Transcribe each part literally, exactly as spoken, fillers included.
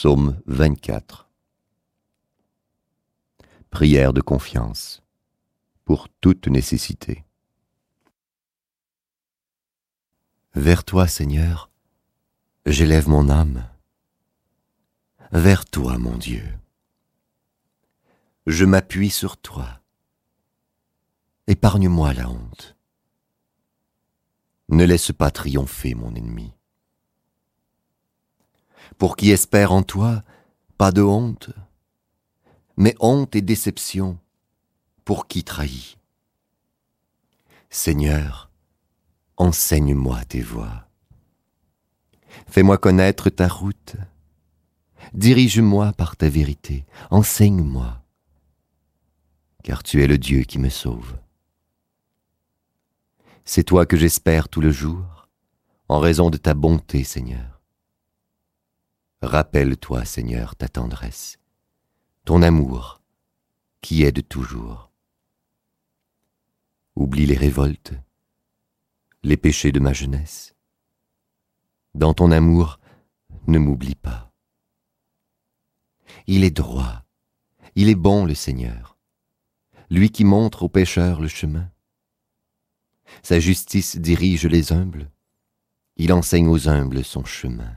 Psaume vingt-quatre. Prière de confiance pour toute nécessité. Vers toi, Seigneur, j'élève mon âme. Vers toi, mon Dieu. Je m'appuie sur toi. Épargne-moi la honte. Ne laisse pas triompher mon ennemi. Pour qui espère en toi, pas de honte, mais honte et déception pour qui trahit. Seigneur, enseigne-moi tes voies. Fais-moi connaître ta route. Dirige-moi par ta vérité. Enseigne-moi, car tu es le Dieu qui me sauve. C'est toi que j'espère tout le jour, en raison de ta bonté, Seigneur. Rappelle-toi, Seigneur, ta tendresse, ton amour, qui est de toujours. Oublie les révoltes, les péchés de ma jeunesse. Dans ton amour, ne m'oublie pas. Il est droit, il est bon le Seigneur, lui qui montre aux pécheurs le chemin. Sa justice dirige les humbles, il enseigne aux humbles son chemin.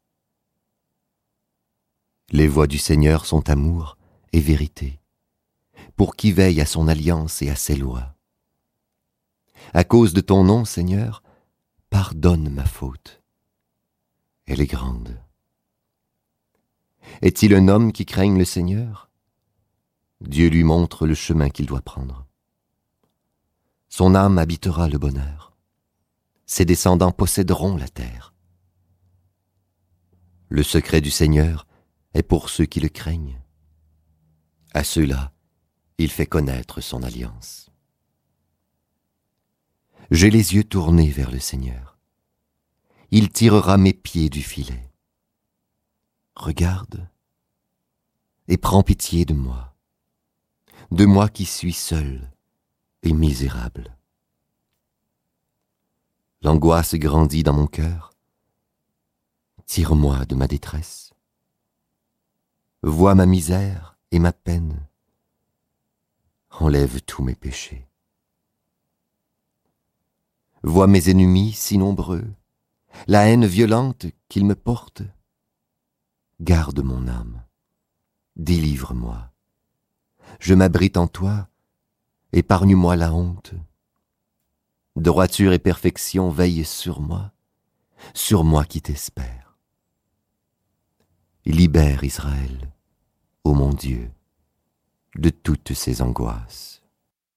Les voies du Seigneur sont amour et vérité, pour qui veille à son alliance et à ses lois. À cause de ton nom, Seigneur, pardonne ma faute. Elle est grande. Est-il un homme qui craigne le Seigneur? Dieu lui montre le chemin qu'il doit prendre. Son âme habitera le bonheur. Ses descendants posséderont la terre. Le secret du Seigneur est pour ceux qui le craignent. À ceux-là, il fait connaître son alliance. J'ai les yeux tournés vers le Seigneur. Il tirera mes pieds du filet. Regarde et prends pitié de moi, de moi qui suis seul et misérable. L'angoisse grandit dans mon cœur. Tire-moi de ma détresse. Vois ma misère et ma peine. Enlève tous mes péchés. Vois mes ennemis si nombreux, la haine violente qu'ils me portent. Garde mon âme, délivre-moi. Je m'abrite en toi, épargne-moi la honte. Droiture et perfection veillent sur moi, sur moi qui t'espère. Libère Israël, ô mon Dieu, de toutes ses angoisses.